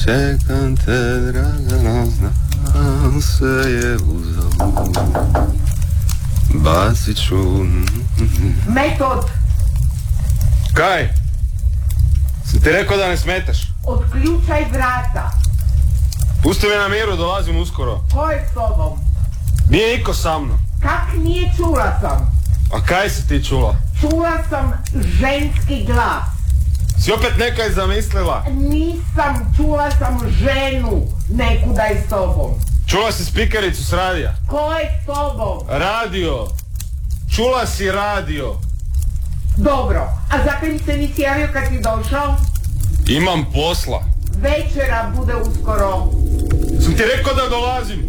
čekam te, draga, znam, sve je uzalud. Bacit ću... Metod! Kaj? Sam ti rekao da ne smetaš? Otključaj vrata. Pusti me na miru, dolazim uskoro. Ko je s tobom? Nije niko sa mnom. Kak nije, čula sam. A kaj si ti čula? Čula sam ženski glas. Si opet nekaj zamislila? Nisam, čula sam ženu nekuda i s tobom. Čula si spikericu s radija? Ko je s tobom? Radio. Čula si radio. Dobro, a zakaj mi se nisi javio kad si došao? Imam posla. Večera bude uskoro. Sam ti rekao da dolazim.